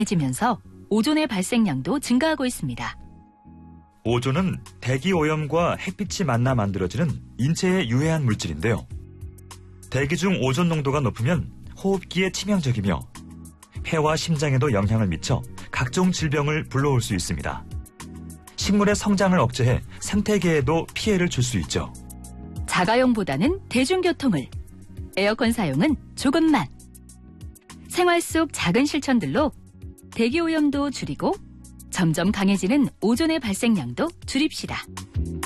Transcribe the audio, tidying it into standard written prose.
지면서 오존의 발생량도 증가하고 있습니다. 오존은 대기 오염과 햇빛이 만나 만들어지는 인체에 유해한 물질인데요. 대기 중 오존 농도가 높으면 호흡기에 치명적이며 폐와 심장에도 영향을 미쳐 각종 질병을 불러올 수 있습니다. 식물의 성장을 억제해 생태계에도 피해를 줄 수 있죠. 자가용보다는 대중교통을, 에어컨 사용은 조금만. 생활 속 작은 실천들로 대기오염도 줄이고 점점 강해지는 오존의 발생량도 줄입시다.